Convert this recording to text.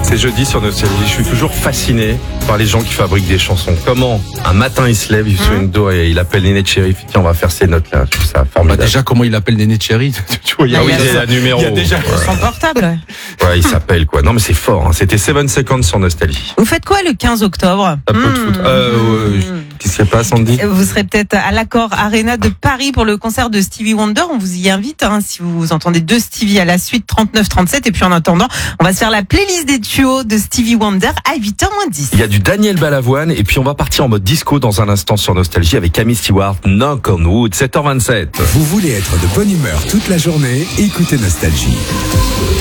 C'est jeudi sur Nostalgie. Je suis toujours fasciné par les gens qui fabriquent des chansons. Comment un matin il se lève, il fait une dos et il appelle Néné Cherry. Tiens, on va faire ces notes là. Je trouve ça formidable. Déjà, comment il appelle Néné Cherry? Tu vois, il y a la numéro. Il y a déjà Son portable. Ouais, il s'appelle quoi. Non mais c'est fort. Hein. C'était 7 Seconds sur Nostalgie. Vous faites quoi le 15 octobre? Un peu de foot. Qu'est-ce qui se passe, Andy? Vous serez peut-être à l'Accor Arena de Paris pour le concert de Stevie Wonder. On vous y invite, si vous entendez deux Stevie à la suite, 39-37. Et puis en attendant, on va se faire la playlist des duos de Stevie Wonder à 8h-10. Il y a du Daniel Balavoine et puis on va partir en mode disco dans un instant sur Nostalgie avec Camille Stewart, Knock on Wood, 7h27. Vous voulez être de bonne humeur toute la journée? Écoutez Nostalgie.